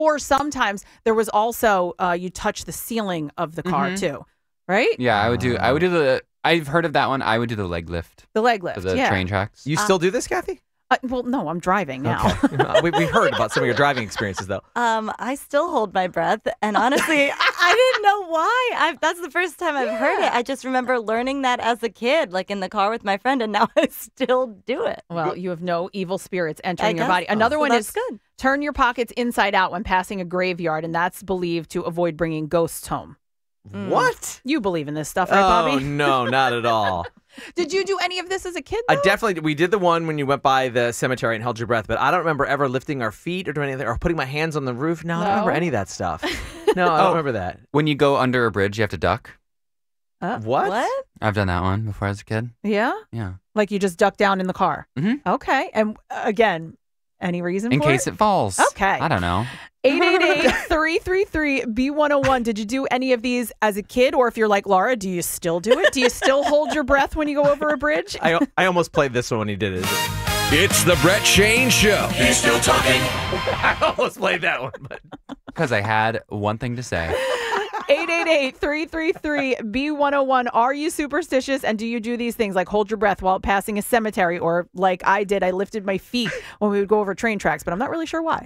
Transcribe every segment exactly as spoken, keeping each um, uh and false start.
Or sometimes there was also uh, you touch the ceiling of the car Mm-hmm. too, right? Yeah, I would do. I would do the. I've heard of that one. I would do the leg lift. The leg lift, for the yeah. train tracks. You still do this, Kathy? Uh, well, no, I'm driving now. Okay. we, we heard about some of your driving experiences, though. Um, I still hold my breath, and honestly, I didn't know why. I, that's the first time I've heard it. I just remember learning that as a kid, like in the car with my friend, and now I still do it. Well, you have no evil spirits entering your guess body. so. Another So one that's is good. turn your pockets inside out when passing a graveyard, and that's believed to avoid bringing ghosts home. What? You believe in this stuff, right, Oh, Bobby? no, not at all. Did you do any of this as a kid, I though? definitely, we did the one when you went by the cemetery and held your breath, but I don't remember ever lifting our feet or doing anything or putting my hands on the roof. No, I don't remember No? any of that stuff. No, I don't Oh. remember that. When you go under a bridge, you have to duck. Uh, What? What? I've done that one before as a kid. Yeah? Yeah. Like you just duck down in the car. Mhm. Okay. And uh, again, any reason In for case it? it falls. Okay. I don't know. eight eight eight, three three three, B one oh one. Did you do any of these as a kid? Or if you're like Laura, do you still do it? Do you still hold your breath when you go over a bridge? I, I almost played this one when he did it. It's the Brett Shane Show. He's still talking. I almost played that one, but Because I had one thing to say. eight eight eight, three three three, B one oh one. Are you superstitious? And do you do these things like hold your breath while passing a cemetery? Or like I did, I lifted my feet when we would go over train tracks, but I'm not really sure why.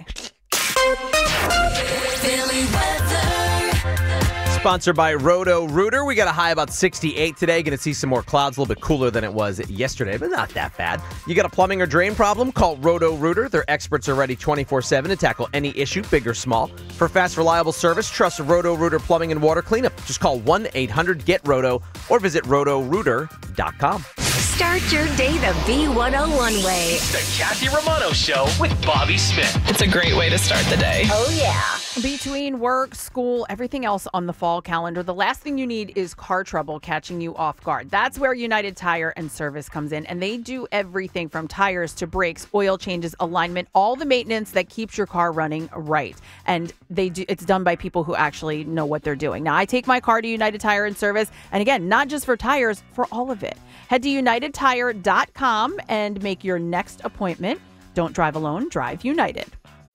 Philly weather. sponsored by Roto Rooter. We got a high about sixty-eight today. Going to see some more clouds, a little bit cooler than it was yesterday, but not that bad. You got a plumbing or drain problem? Call Roto Rooter. Their experts are ready twenty-four seven to tackle any issue, big or small. For fast, reliable service, trust Roto Rooter Plumbing and Water Cleanup. Just call one eight hundred get roto or visit roto rooter dot com. Start your day the B one oh one way. The Kathy Romano Show with Bobby Smith. It's a great way to start the day. Oh, yeah. Between work, school, everything else on the fall calendar, the last thing you need is car trouble catching you off guard. That's where United Tire and Service comes in, and they do everything from tires to brakes, oil changes, alignment, all the maintenance that keeps your car running right. And they do it's done by people who actually know what they're doing. Now, I take my car to United Tire and Service, and again, not just for tires, for all of it. Head to united tire dot com and make your next appointment. Don't drive alone, drive United.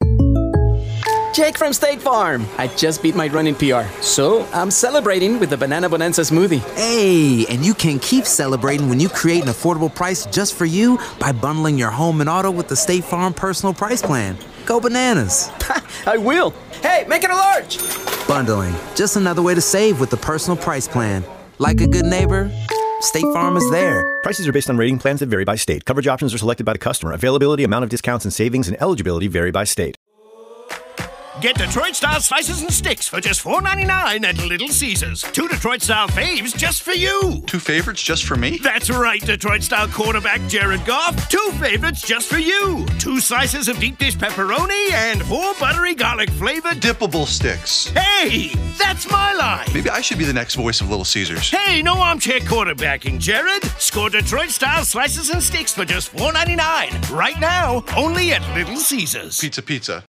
Jake from State Farm. I just beat my running P R, so I'm celebrating with the Banana Bonanza smoothie. Hey, and you can keep celebrating when you create an affordable price just for you by bundling your home and auto with the State Farm Personal Price Plan. Go bananas. I will. Hey, make it a large. Bundling, just another way to save with the Personal Price Plan. Like a good neighbor, State Farm is there. Prices are based on rating plans that vary by state. Coverage options are selected by the customer. Availability, amount of discounts and savings, and eligibility vary by state. Get Detroit-style slices and sticks for just four ninety-nine at Little Caesars. Two Detroit-style faves just for you. Two favorites just for me? That's right, Detroit-style quarterback Jared Goff. Two favorites just for you. Two slices of deep dish pepperoni and four buttery garlic-flavored dippable sticks. Hey, that's my line. Maybe I should be the next voice of Little Caesars. Hey, no armchair quarterbacking, Jared. Score Detroit-style slices and sticks for just four ninety-nine. Right now, only at Little Caesars. Pizza, pizza.